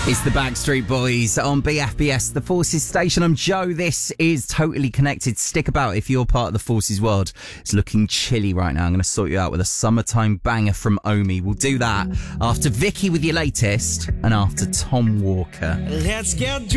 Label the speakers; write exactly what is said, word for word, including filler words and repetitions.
Speaker 1: It's the Backstreet Boys on B F B S, the Forces station. I'm Joe. This is Totally Connected. Stick about if you're part of the Forces world. It's looking chilly right now. I'm going to sort you out with a summertime banger from Omi. We'll do that after Vicky with your latest and after Tom Walker.
Speaker 2: Let's get